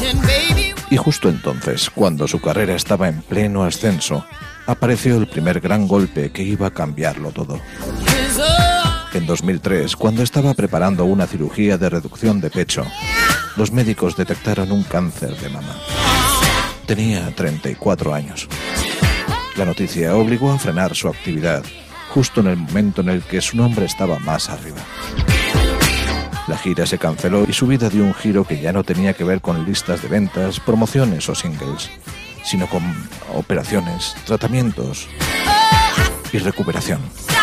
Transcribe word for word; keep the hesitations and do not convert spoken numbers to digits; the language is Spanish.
Y justo entonces, cuando su carrera estaba en pleno ascenso, apareció el primer gran golpe que iba a cambiarlo todo. En dos mil tres, cuando estaba preparando una cirugía de reducción de pecho, los médicos detectaron un cáncer de mama. Tenía treinta y cuatro años. La noticia obligó a frenar su actividad, justo en el momento en el que su nombre estaba más arriba. La gira se canceló y su vida dio un giro que ya no tenía que ver con listas de ventas, promociones o singles, sino con operaciones, tratamientos y recuperación.